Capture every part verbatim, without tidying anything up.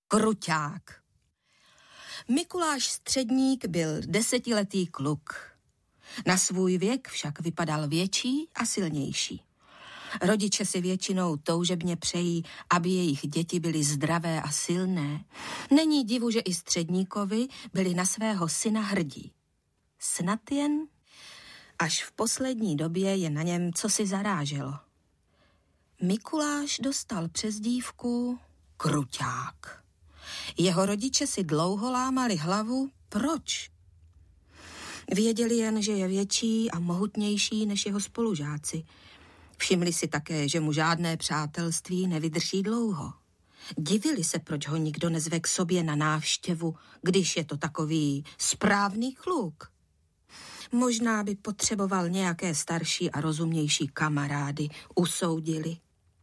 Kruťák. Mikuláš Středník byl desetiletý kluk. Na svůj věk však vypadal větší a silnější. Rodiče si většinou toužebně přejí, aby jejich děti byly zdravé a silné. Není divu, že i Středníkovi byli na svého syna hrdí. Snad jen, až v poslední době je na něm cosi zaráželo. Mikuláš dostal přezdívku Kruťák. Jeho rodiče si dlouho lámali hlavu, proč? Věděli jen, že je větší a mohutnější než jeho spolužáci. Všimli si také, že mu žádné přátelství nevydrží dlouho. Divili se, proč ho nikdo nezve k sobě na návštěvu, když je to takový správný kluk. Možná by potřeboval nějaké starší a rozumnější kamarády, usoudili.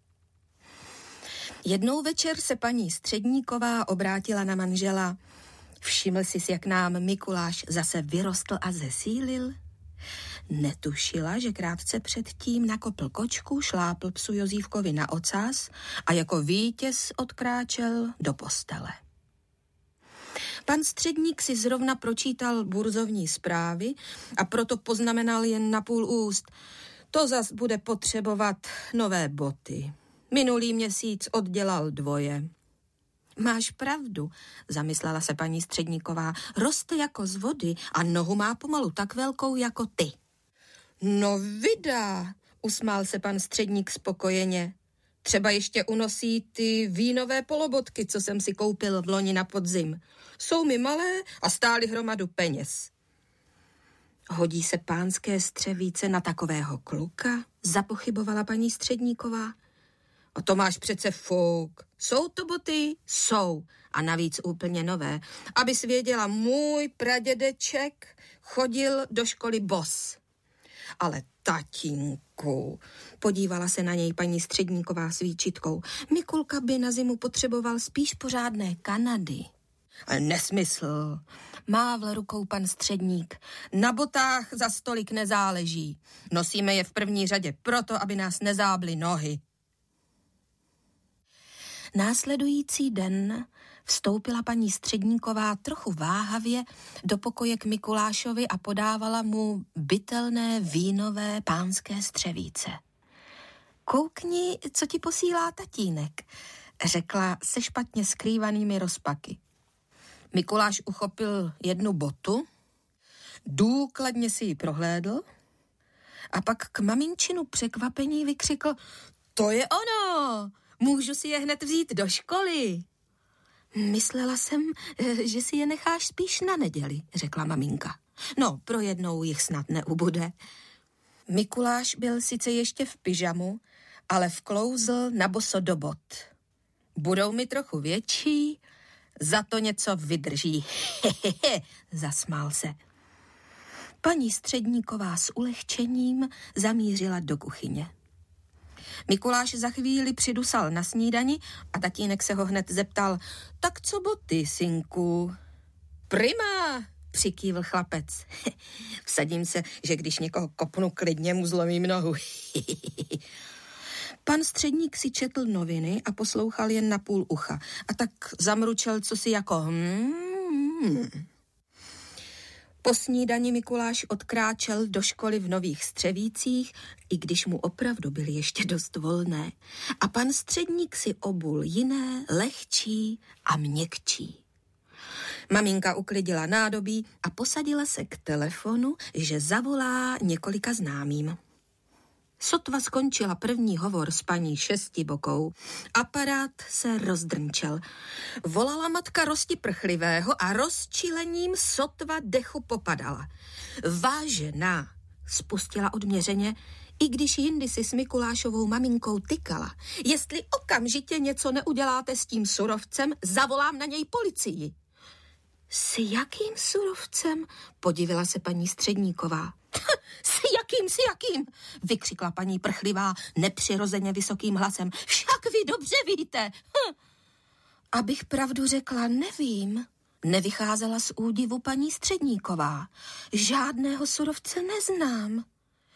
Jednou večer se paní Středníková obrátila na manžela. Všiml jsi, jak nám Mikuláš zase vyrostl a zesílil? Netušila, že krátce předtím nakopl kočku, šlápl psu Jozífkovi na ocas a jako vítěz odkráčel do postele. Pan Středník si zrovna pročítal burzovní zprávy a proto poznamenal jen na půl úst. To zas bude potřebovat nové boty. Minulý měsíc oddělal dvoje. Máš pravdu, zamyslela se paní Středníková. Roste jako z vody a nohu má pomalu tak velkou jako ty. No vydá, usmál se pan Středník spokojeně. Třeba ještě unosí ty vínové polobotky, co jsem si koupil v loni na podzim. Jsou mi malé a stály hromadu peněz. Hodí se pánské střevíce na takového kluka? Zapochybovala paní Středníková. A to máš přece fouk. Jsou to boty? Jsou. A navíc úplně nové. Abys věděla, můj pradědeček chodil do školy bos. Ale tatínku, podívala se na něj paní Středníková s výčitkou, Mikulka by na zimu potřeboval spíš pořádné Kanady. Ale nesmysl, mávl rukou pan Středník. Na botách za stolik nezáleží. Nosíme je v první řadě proto, aby nás nezábly nohy. Následující den vstoupila paní Středníková trochu váhavě do pokoje k Mikulášovi a podávala mu bytelné vínové pánské střevíce. Koukni, co ti posílá tatínek, řekla se špatně skrývanými rozpaky. Mikuláš uchopil jednu botu, důkladně si ji prohlédl a pak k maminčinu překvapení vykřikl, to je ono! Můžu si je hned vzít do školy. Myslela jsem, že si je necháš spíš na neděli, řekla maminka. No, pro jednou jich snad neubude. Mikuláš byl sice ještě v pyžamu, ale vklouzl na boso do bot. Budou mi trochu větší, za to něco vydrží. Hehehe, zasmál se. Paní Středníková s ulehčením zamířila do kuchyně. Mikuláš za chvíli přidusal na snídani a tatínek se ho hned zeptal, tak co boty, synku? Prima, přikývl chlapec. Vsadím se, že když někoho kopnu, klidně mu zlomím nohu. Pan Středník si četl noviny a poslouchal jen na půl ucha a tak zamručel cosi jako hmm. Po snídani Mikuláš odkráčel do školy v Nových Střevících, i když mu opravdu byly ještě dost volné, a pan Středník si obul jiné, lehčí a měkčí. Maminka uklidila nádobí a posadila se k telefonu, že zavolá několika známým. Sotva skončila první hovor s paní Šestibokou. Aparát se rozdrnčel. Volala matka Rosti Prchlivého a rozčilením sotva dechu popadala. Vážená, spustila odměřeně, i když jindy si s Mikulášovou maminkou tykala. Jestli okamžitě něco neuděláte s tím surovcem, zavolám na něj policii. S jakým surovcem? Podivila se paní Středníková. S jakým, s jakým? Vykřikla paní Prchlivá nepřirozeně vysokým hlasem. Však vy dobře víte. Hm. Abych pravdu řekla, nevím. Nevycházela z údivu paní Středníková. Žádného surovce neznám.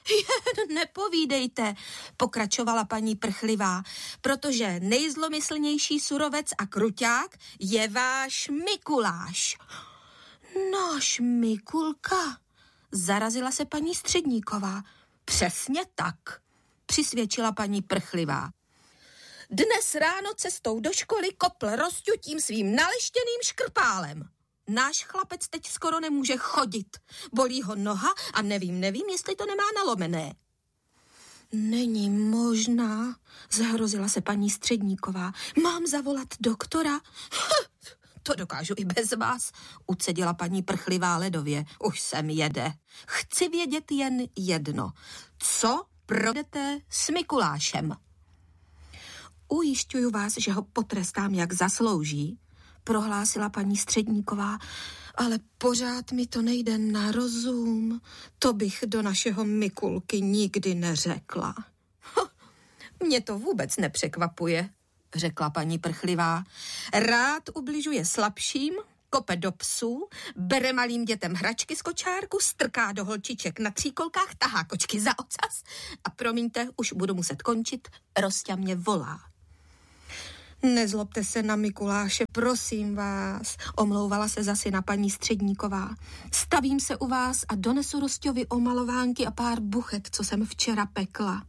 Jen nepovídejte, pokračovala paní Prchlivá, protože nejzlomyslnější surovec a kruťák je váš Mikuláš. Náš Mikulka, zarazila se paní Středníková. Přesně tak, přisvědčila paní Prchlivá. Dnes ráno cestou do školy kopl rozťutím svým naleštěným škrpálem. Náš chlapec teď skoro nemůže chodit. Bolí ho noha a nevím, nevím, jestli to nemá nalomené. Není možná, zahrozila se paní Středníková. Mám zavolat doktora? To dokážu i bez vás, ucedila paní Prchlivá ledově. Už sem jede. Chci vědět jen jedno. Co provedete s Mikulášem? Ujišťuju vás, že ho potrestám, jak zaslouží, prohlásila paní Středníková, ale pořád mi to nejde na rozum. To bych do našeho Mikulky nikdy neřekla. Ho, mě to vůbec nepřekvapuje, řekla paní Prchlivá. Rád ubližuje slabším, kope do psů, bere malým dětem hračky z kočárku, strká do holčiček na tříkolkách, tahá kočky za ocas a promiňte, už budu muset končit, Rosťa mě volá. Nezlobte se na Mikuláše, prosím vás, omlouvala se zase na paní Středníková. Stavím se u vás a donesu Rosťovi omalovánky a pár buchet, co jsem včera pekla.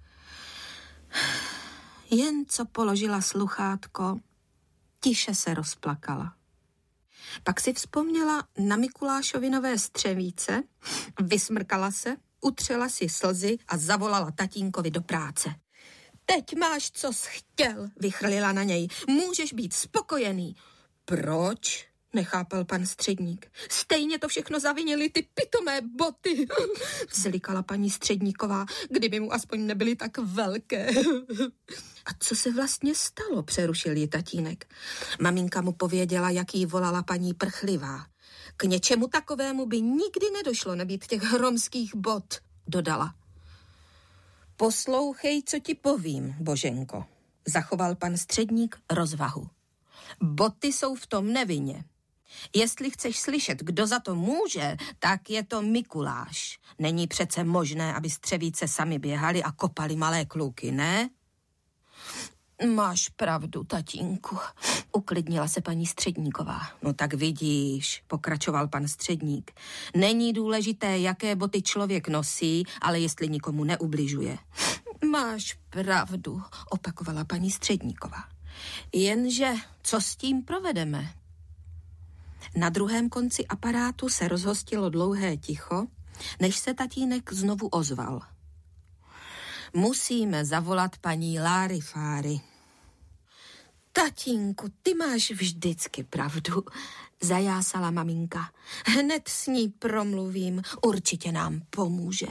Jen co položila sluchátko, tiše se rozplakala. Pak si vzpomněla na Mikulášovi nové střevíce, vysmrkala se, utřela si slzy a zavolala tatínkovi do práce. Teď máš, co jsi chtěl, vychrlila na něj. Můžeš být spokojený. Proč? Nechápal pan Středník. Stejně to všechno zavinily ty pitomé boty, vzlikala paní Středníková, kdyby mu aspoň nebyly tak velké. A co se vlastně stalo, přerušil ji tatínek. Maminka mu pověděla, jak jí volala paní Prchlivá. K něčemu takovému by nikdy nedošlo nebýt těch hromských bot, dodala. Poslouchej, co ti povím, Boženko, zachoval pan Středník rozvahu. Boty jsou v tom nevinně. Jestli chceš slyšet, kdo za to může, tak je to Mikuláš. Není přece možné, aby střevíce sami běhali a kopali malé kluky, ne? Máš pravdu, tatínku, uklidnila se paní Středníková. No tak vidíš, pokračoval pan Středník. Není důležité, jaké boty člověk nosí, ale jestli nikomu neubližuje. Máš pravdu, opakovala paní Středníková. Jenže co s tím provedeme? Na druhém konci aparátu se rozhostilo dlouhé ticho, než se tatínek znovu ozval. Musíme zavolat paní Lárifáry. Tatínku, ty máš vždycky pravdu, zajásala maminka. Hned s ní promluvím, určitě nám pomůže.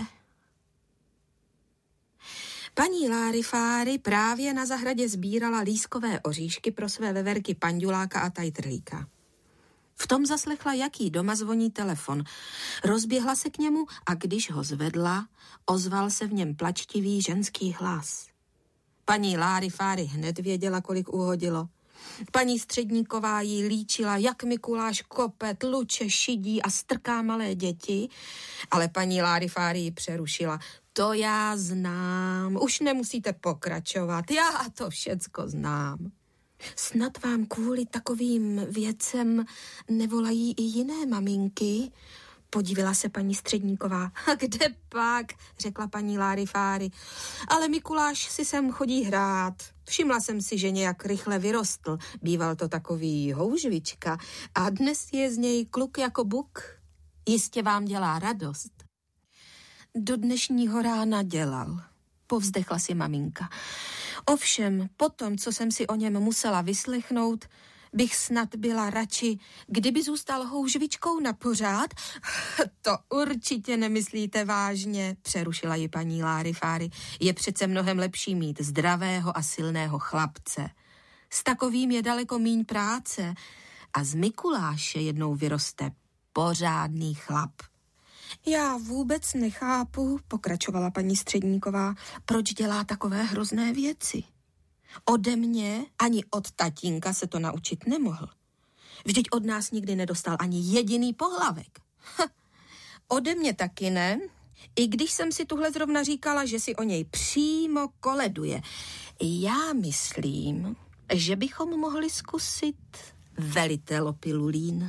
Paní Lárifáry právě na zahradě sbírala lískové oříšky pro své veverky Panduláka a Tajtrlíka. V tom zaslechla, jaký doma zvoní telefon. Rozběhla se k němu a když ho zvedla, ozval se v něm plačtivý ženský hlas. Paní Lárifáry hned věděla, kolik uhodilo. Paní Středníková jí líčila, jak Mikuláš kope, tluče, šidí a strká malé děti, ale paní Lárifáry ji přerušila. To já znám, už nemusíte pokračovat, já to všecko znám. Snad vám kvůli takovým věcem nevolají i jiné maminky? Podívila se paní Středníková. A kde pak, řekla paní Lárifáry. Ale Mikuláš si sem chodí hrát. Všimla jsem si, že nějak rychle vyrostl. Býval to takový houžvička a dnes je z něj kluk jako buk. Jistě vám dělá radost. Do dnešního rána dělal, povzdechla si maminka. Ovšem, potom, co jsem si o něm musela vyslechnout, bych snad byla radši, kdyby zůstal houžvičkou na pořád. To určitě nemyslíte vážně, přerušila ji paní Lárifáry. Je přece mnohem lepší mít zdravého a silného chlapce. S takovým je daleko míň práce a z Mikuláše jednou vyroste pořádný chlap. Já vůbec nechápu, pokračovala paní Středníková, proč dělá takové hrozné věci. Ode mě ani od tatínka se to naučit nemohl. Vždyť od nás nikdy nedostal ani jediný pohlavek. Ha, ode mě taky ne, I když jsem si tuhle zrovna říkala, že si o něj přímo koleduje. Já myslím, že bychom mohli zkusit velitelo pilulín.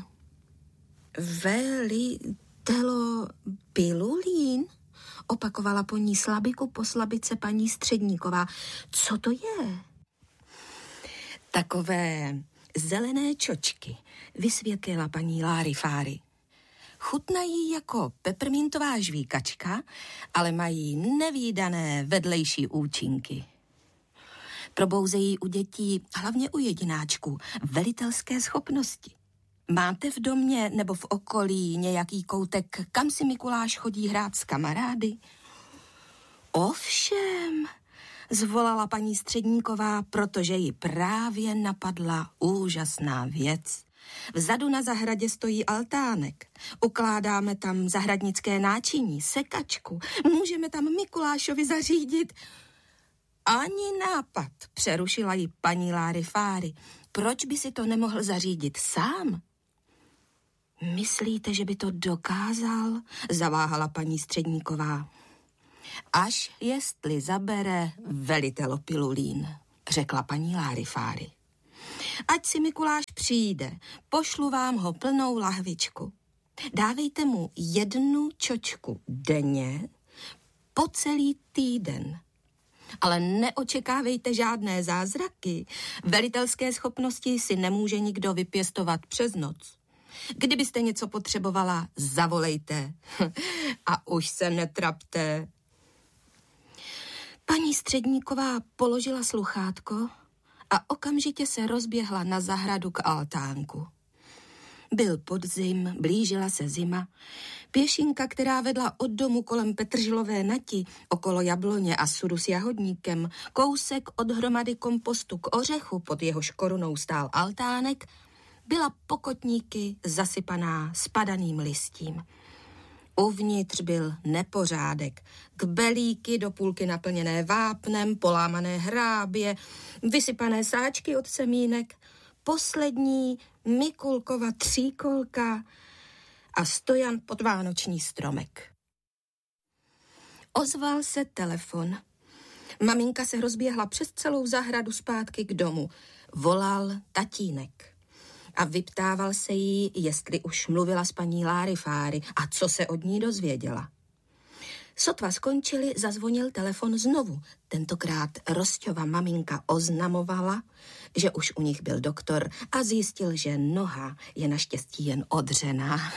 Velitelo pilulín? Opakovala po ní slabiku po slabice paní Středníková. Co to je? Takové zelené čočky, vysvětlila paní Larifari. Chutnají jako peppermintová žvíkačka, ale mají nevídané vedlejší účinky. Probouzejí u dětí, hlavně u jedináčků, velitelské schopnosti. Máte v domě nebo v okolí nějaký koutek, kam si Mikuláš chodí hrát s kamarády? Ovšem, zvolala paní Středníková, protože ji právě napadla úžasná věc. Vzadu na zahradě stojí altánek. Ukládáme tam zahradnické náčiní, sekačku. Můžeme tam Mikulášovi zařídit. Ani nápad, přerušila ji paní Larifari. Proč by si to nemohl zařídit sám? Myslíte, že by to dokázal? Zaváhala paní Středníková. Až jestli zabere velitelo pilulín, řekla paní Larifari. Ať si Mikuláš přijde, pošlu vám ho plnou lahvičku. Dávejte mu jednu čočku denně po celý týden. Ale neočekávejte žádné zázraky. Velitelské schopnosti si nemůže nikdo vypěstovat přes noc. Kdybyste něco potřebovala, zavolejte. A už se netrapte. Paní Středníková položila sluchátko a okamžitě se rozběhla na zahradu k altánku. Byl podzim, blížila se zima. Pěšinka, která vedla od domu kolem Petržilové nati, okolo jabloně a sudu s jahodníkem, kousek od hromady kompostu k ořechu, pod jehož korunou stál altánek, byla pokotníky zasypaná spadaným listím. Uvnitř byl nepořádek, kbelíky do půlky naplněné vápnem, polámané hrábě, vysypané sáčky od semínek, poslední Mikulkova tříkolka a stojan pod vánoční stromek. Ozval se telefon. Maminka se rozběhla přes celou zahradu zpátky k domu. Volal tatínek. A vyptával se jí, jestli už mluvila s paní Larifari a co se od ní dozvěděla. Sotva skončili, zazvonil telefon znovu. Tentokrát Rosťova maminka oznamovala, že už u nich byl doktor a zjistil, že noha je naštěstí jen odřená.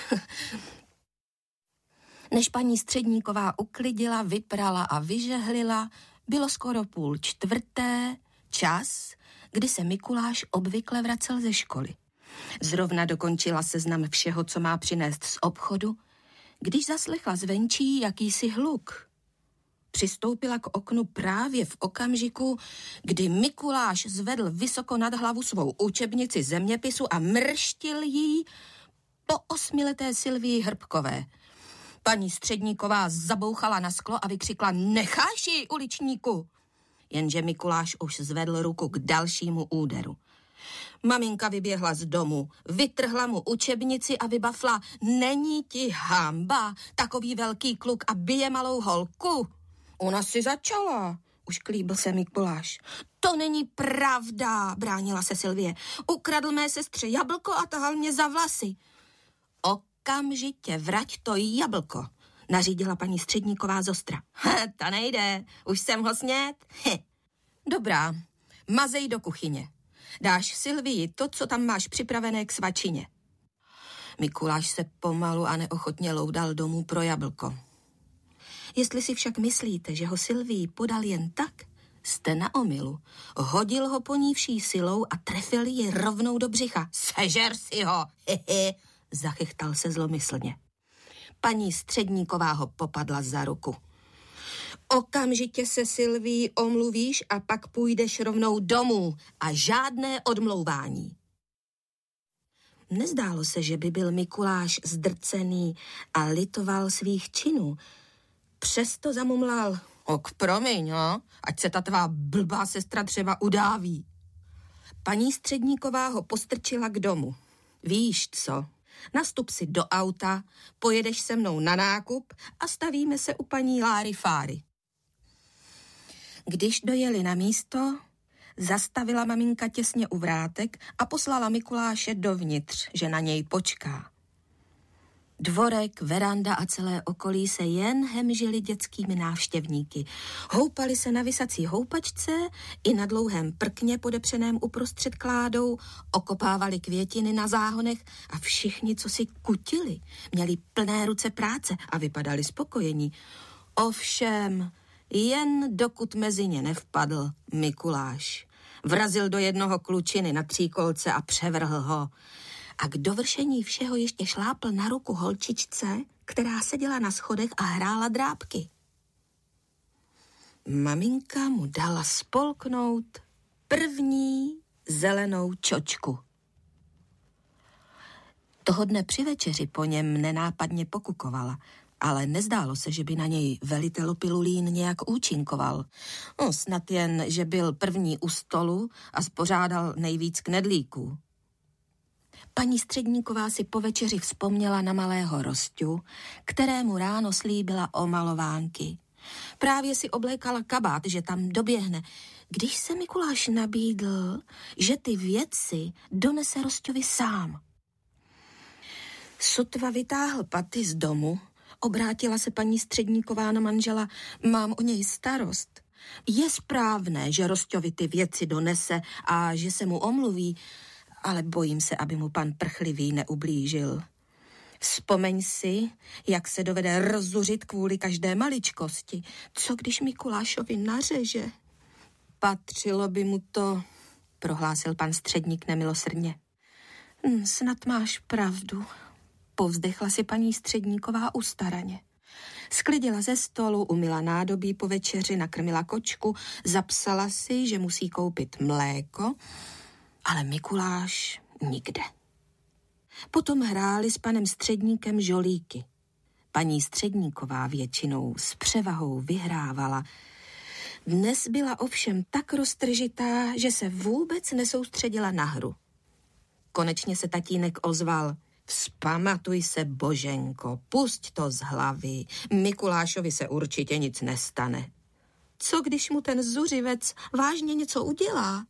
Než paní Středníková uklidila, vyprala a vyžehlila, bylo skoro půl čtvrté, čas, kdy se Mikuláš obvykle vracel ze školy. Zrovna dokončila seznam všeho, co má přinést z obchodu, když zaslechla zvenčí jakýsi hluk. Přistoupila k oknu právě v okamžiku, kdy Mikuláš zvedl vysoko nad hlavu svou učebnici zeměpisu a mrštil jí po osmileté Silvii Hrbkové. Paní Středníková zabouchala na sklo a vykřikla: "Necháš ji, uličníku!" Jenže Mikuláš už zvedl ruku k dalšímu úderu. Maminka vyběhla z domu, vytrhla mu učebnici a vybafla: "Není ti hamba, takový velký kluk a bije malou holku?" "Ona si začala," už klíbil se Mikuláš. "To není pravda," bránila se Silvie. "Ukradl mé sestře jablko a tahal mě za vlasy." "Okamžitě vrať to jablko," nařídila paní Středníková zostra. "Ta nejde, už jsem ho sněd." "Dobrá, mazej do kuchyně. Dáš Silvii to, co tam máš připravené k svačině." Mikuláš se pomalu a neochotně loudal domů pro jablko. Jestli si však myslíte, že ho Silvii podal jen tak, jste na omylu. Hodil ho po ní vší silou a trefil ji rovnou do břicha. "Sežer si ho, hehe," zachychtal se zlomyslně. Paní Středníková ho popadla za ruku. "Okamžitě se Silvii omluvíš a pak půjdeš rovnou domů a žádné odmlouvání." Nezdálo se, že by byl Mikuláš zdrcený a litoval svých činů. Přesto zamumlal: "Ok, promiň, no, ať se ta tvá blbá sestra třeba udáví." Paní Středníková ho postrčila k domu. "Víš co, nastup si do auta, pojedeš se mnou na nákup a stavíme se u paní Láry Fáry. Když dojeli na místo, zastavila maminka těsně u vrátek a poslala Mikuláše dovnitř, že na něj počká. Dvorek, veranda a celé okolí se jen hemžili dětskými návštěvníky. Houpali se na visací houpačce i na dlouhém prkně podepřeném uprostřed kládou, okopávali květiny na záhonech a všichni, co si kutili, měli plné ruce práce a vypadali spokojení. Ovšem, jen dokud mezi ně nevpadl Mikuláš. Vrazil do jednoho klučiny na tříkolce a převrhl ho. A k dovršení všeho ještě šlápl na ruku holčičce, která seděla na schodech a hrála drápky. Maminka mu dala spolknout první zelenou čočku. Toho dne při večeři po něm nenápadně pokukovala, ale nezdálo se, že by na něj velitel Pilulín nějak účinkoval. No, snad jen, že byl první u stolu a spořádal nejvíc knedlíků. Paní Středníková si po večeři vzpomněla na malého Rosťu, kterému ráno slíbila omalovánky. Právě si oblékala kabát, že tam doběhne, když se Mikuláš nabídl, že ty věci donese Rosťovi sám. Sotva vytáhl paty z domu, obrátila se paní Středníková na manžela, mám o něj starost. Je správné, že Rosťovi ty věci donese a že se mu omluví, ale bojím se, aby mu pan Prchlivý neublížil. Vzpomeň si, jak se dovede rozzuřit kvůli každé maličkosti. Co když Mikulášovi nařeže? Patřilo by mu to, prohlásil pan Středník nemilosrdně. Hm, snad máš pravdu, povzdechla si paní Středníková ustaraně. Sklidila ze stolu, umyla nádobí po večeři, nakrmila kočku, zapsala si, že musí koupit mléko, ale Mikuláš nikde. Potom hráli s panem Středníkem žolíky. Paní Středníková většinou s převahou vyhrávala. Dnes byla ovšem tak roztržitá, že se vůbec nesoustředila na hru. Konečně se tatínek ozval. Vzpamatuj se, Boženko, pusť to z hlavy. Mikulášovi se určitě nic nestane. Co když mu ten zuřivec vážně něco udělá?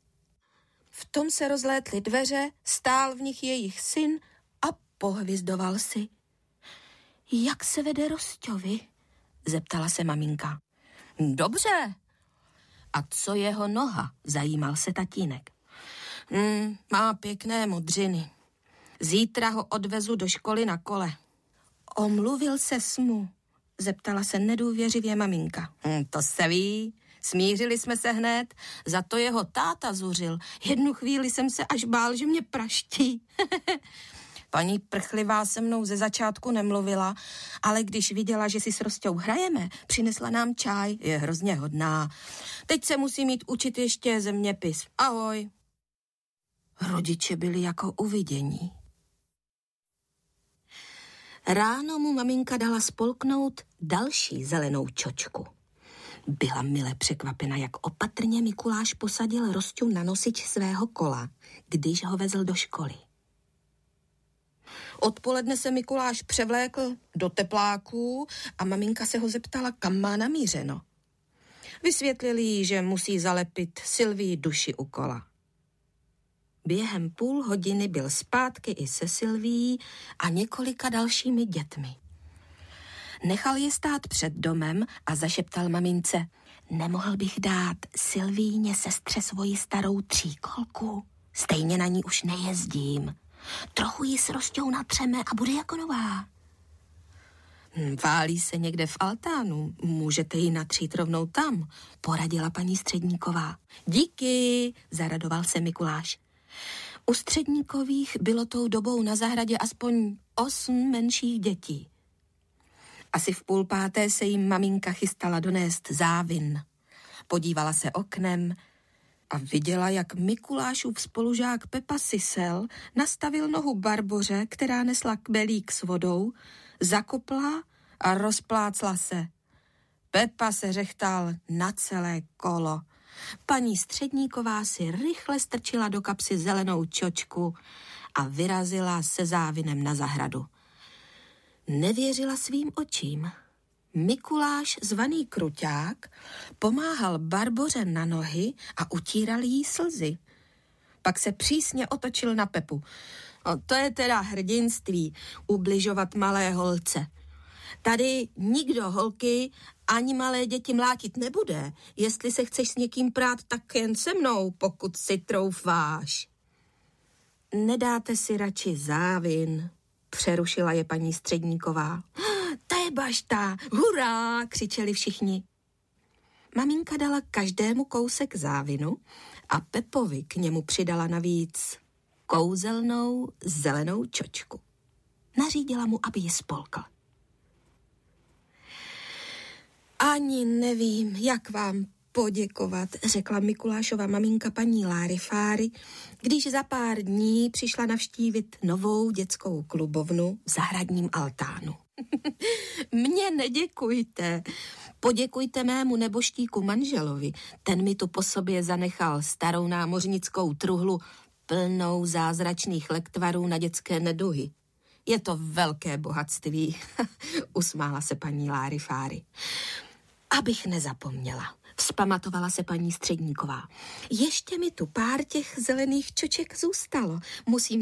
V tom se rozlétly dveře, stál v nich jejich syn a pohvizdoval si. Jak se vede Rosťovi? Zeptala se maminka. Dobře. A co jeho noha? Zajímal se tatínek. Hmm, má pěkné modřiny. Zítra ho odvezu do školy na kole. Omluvil se smu? Zeptala se nedůvěřivě maminka. Hmm, to se ví. Smířili jsme se hned, za to jeho táta zuřil. Jednu chvíli jsem se až bál, že mě praští. Paní Prchlivá se mnou ze začátku nemluvila, ale když viděla, že si s Rosťou hrajeme, přinesla nám čaj, je hrozně hodná. Teď se musí mít učit ještě zeměpis. Ahoj. Rodiče byli jako uvidění. Ráno mu maminka dala spolknout další zelenou čočku. Byla mile překvapena, jak opatrně Mikuláš posadil Rosťu na nosič svého kola, když ho vezl do školy. Odpoledne se Mikuláš převlékl do tepláků a maminka se ho zeptala, kam má namířeno. Vysvětlili jí, že musí zalepit Sylvii duši u kola. Během půl hodiny byl zpátky i se Sylvií a několika dalšími dětmi. Nechal je stát před domem a zašeptal mamince, nemohl bych dát Sylvíně sestře svoji starou tříkolku. Stejně na ní už nejezdím. Trochu ji s Rosťou natřeme a bude jako nová. Válí se někde v altánu, můžete ji natřít rovnou tam, poradila paní Středníková. Díky, zaradoval se Mikuláš. U Středníkových bylo tou dobou na zahradě aspoň osm menších dětí. Asi v půl páté se jim maminka chystala donést závin. Podívala se oknem a viděla, jak Mikulášův spolužák Pepa Sisel nastavil nohu Barboře, která nesla kbelík s vodou, zakopla a rozplácla se. Pepa se řechtal na celé kolo. Paní Středníková si rychle strčila do kapsy zelenou čočku a vyrazila se Závinem na zahradu. Nevěřila svým očím. Mikuláš, zvaný Kruťák, pomáhal Barboře na nohy a utíral jí slzy. Pak se přísně otočil na Pepu. O, to je teda hrdinství, ubližovat malé holce. Tady nikdo holky ani malé děti mlátit nebude. Jestli se chceš s někým prát, tak jen se mnou, pokud si troufáš. Nedáte si radši Závin, přerušila je paní Středníková. To je bašta, hurá, křičeli všichni. Maminka dala každému kousek Závinu a Pepovi k němu přidala navíc kouzelnou zelenou čočku. Nařídila mu, aby ji spolkl. Ani nevím, jak vám poděkovat, řekla Mikulášova maminka paní Lárifáry, když za pár dní přišla navštívit novou dětskou klubovnu v zahradním altánu. Mně neděkujte, poděkujte mému neboštíku manželovi, ten mi tu po sobě zanechal starou námořnickou truhlu plnou zázračných lektvarů na dětské neduhy. Je to velké bohatství, usmála se paní Lárifáry. Abych nezapomněla, vzpamatovala se paní Středníková. Ještě mi tu pár těch zelených čoček zůstalo. Musím